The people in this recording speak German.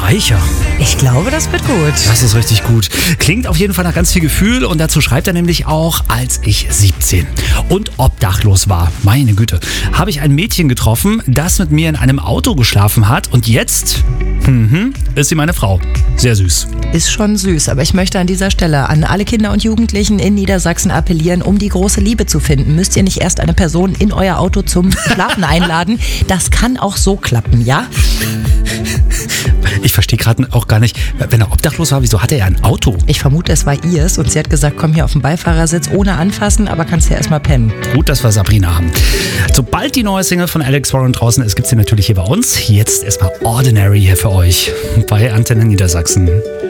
Streicher. Ich glaube, das wird gut. Das ist richtig gut. Klingt auf jeden Fall nach ganz viel Gefühl und dazu schreibt er nämlich auch, als ich 17 und obdachlos war, meine Güte, habe ich ein Mädchen getroffen, das mit mir in einem Auto geschlafen hat und jetzt ist sie meine Frau. Sehr süß. Ist schon süß, aber ich möchte an dieser Stelle an alle Kinder und Jugendlichen in Niedersachsen appellieren, um die große Liebe zu finden, müsst ihr nicht erst eine Person in euer Auto zum Schlafen einladen. Das kann auch so klappen, ja? Ich verstehe gerade auch gar nicht, wenn er obdachlos war, wieso hatte er ein Auto? Ich vermute, es war ihrs und sie hat gesagt, komm hier auf den Beifahrersitz ohne anfassen, aber kannst ja erstmal pennen. Gut, dass wir Sabrina haben. Sobald die neue Single von Alex Warren draußen ist, gibt es sie natürlich hier bei uns. Jetzt erstmal Ordinary hier für euch bei Antenne Niedersachsen.